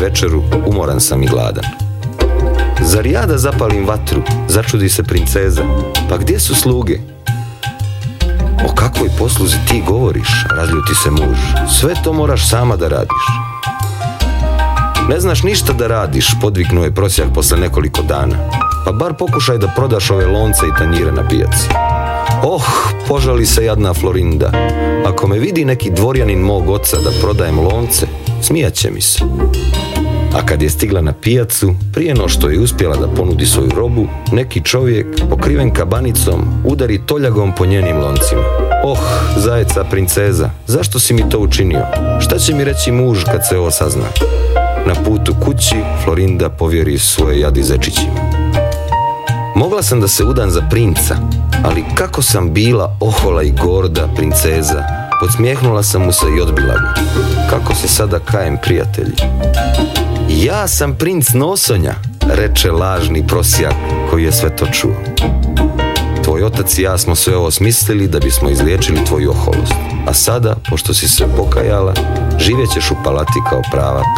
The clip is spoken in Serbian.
večeru, umoran sam i gladan. Zar ja da zapalim vatru, začudi se princeza, pa gdje su sluge? O kakvoj posluzi ti govoriš, razljuti se muž, sve to moraš sama da radiš. Ne znaš ništa da radiš, podviknuo je prosjak posle nekoliko dana, pa bar pokušaj da prodaš ove lonce i tanjire na pijaci. Oh, požali se jadna Florinda, ako me vidi neki dvorjanin mog oca da prodajem lonce, smijaće mi se. A kad je stigla na pijacu, prije no što je uspjela da ponudi svoju robu, neki čovjek, pokriven kabanicom, udari toljagom po njenim loncima. Oh, zajeca princeza, zašto si mi to učinio? Šta će mi reći muž kad se ovo sazna? Na putu kući, Florinda povjeri svoje jadi zečićima. Mogla sam da se udam za princa, ali kako sam bila ohola i gorda princeza, podsmijehnula sam mu se i odbila ga. Kako se sada kajem, prijatelji? Ja sam princ Nosonja, reče lažni prosjak koji je sve to čuo. Tvoj otac i ja smo sve ovo smislili da bismo izliječili tvoju oholost. A sada, pošto si se pokajala, živjet ćeš u palati kao prava